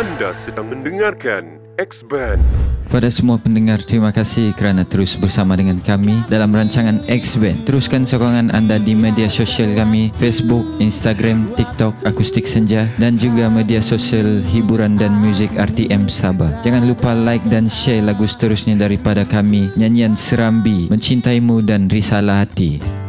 Anda sedang mendengarkan X-Band. Pada semua pendengar, terima kasih kerana terus bersama dengan kami dalam rancangan X-Band. Teruskan sokongan anda di media sosial kami, Facebook, Instagram, TikTok, Akustik Senja, dan juga media sosial hiburan dan muzik RTM Sabah. Jangan lupa like dan share lagu seterusnya daripada kami, Nyanyian Serambi, Mencintaimu dan Risalah Hati.